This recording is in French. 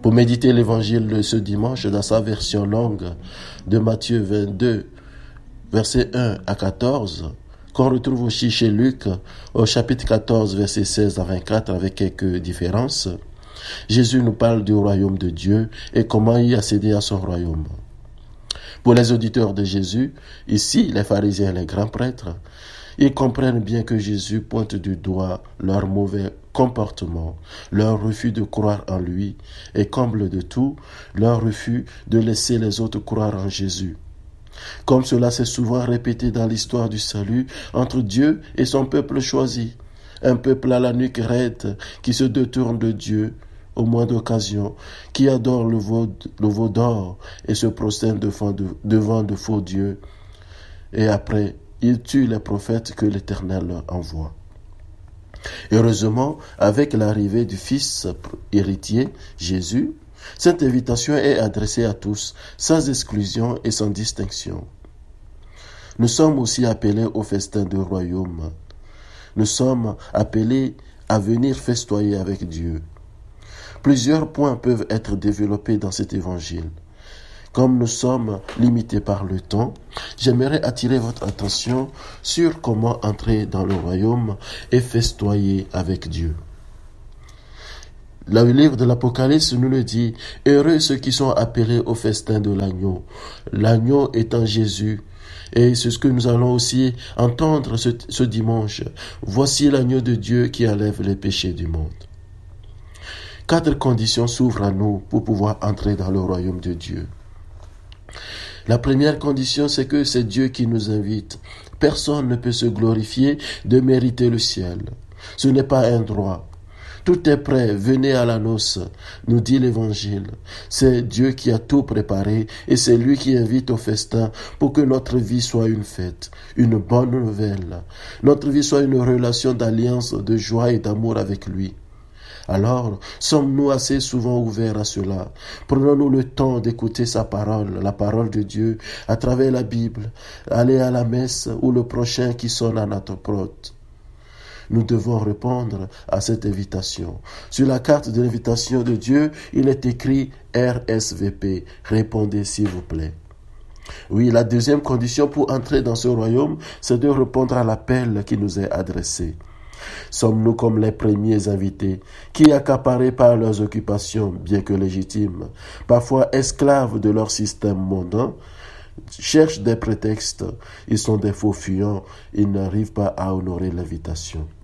Pour méditer l'évangile de ce dimanche dans sa version longue de Matthieu 22, versets 1 à 14, qu'on retrouve aussi chez Luc au chapitre 14, versets 16 à 24 avec quelques différences, Jésus nous parle du royaume de Dieu et comment y accéder à son royaume. Pour les auditeurs de Jésus, ici les pharisiens et les grands prêtres, ils comprennent bien que Jésus pointe du doigt leur mauvais comportement, leur refus de croire en lui et comble de tout, leur refus de laisser les autres croire en Jésus. Comme cela s'est souvent répété dans l'histoire du salut entre Dieu et son peuple choisi, un peuple à la nuque raide qui se détourne de Dieu au moindre occasion, qui adore le veau d'or et se prosterne devant de faux dieux. Et après, il tue les prophètes que l'Éternel leur envoie. Heureusement, avec l'arrivée du Fils héritier, Jésus, cette invitation est adressée à tous, sans exclusion et sans distinction. Nous sommes aussi appelés au festin du royaume. Nous sommes appelés à venir festoyer avec Dieu. Plusieurs points peuvent être développés dans cet évangile. Comme nous sommes limités par le temps, j'aimerais attirer votre attention sur comment entrer dans le royaume et festoyer avec Dieu. Le livre de l'Apocalypse nous le dit, « Heureux ceux qui sont appelés au festin de l'agneau ». L'agneau étant Jésus. Et c'est ce que nous allons aussi entendre ce dimanche. « Voici l'agneau de Dieu qui enlève les péchés du monde ». 4 conditions s'ouvrent à nous pour pouvoir entrer dans le royaume de Dieu. La première condition, c'est que c'est Dieu qui nous invite. Personne ne peut se glorifier de mériter le ciel. Ce n'est pas un droit. Tout est prêt, venez à la noce, nous dit l'Évangile. C'est Dieu qui a tout préparé et c'est lui qui invite au festin pour que notre vie soit une fête, une bonne nouvelle. Notre vie soit une relation d'alliance, de joie et d'amour avec lui. Alors, sommes-nous assez souvent ouverts à cela? Prenons-nous le temps d'écouter sa parole, la parole de Dieu, à travers la Bible, aller à la messe ou le prochain qui sonne à notre porte. Nous devons répondre à cette invitation. Sur la carte de l'invitation de Dieu, il est écrit RSVP. Répondez s'il vous plaît. Oui, la deuxième condition pour entrer dans ce royaume, c'est de répondre à l'appel qui nous est adressé. Sommes-nous comme les premiers invités, qui, accaparés par leurs occupations, bien que légitimes, parfois esclaves de leur système mondain, cherchent des prétextes, ils sont des faux fuyants, ils n'arrivent pas à honorer l'invitation.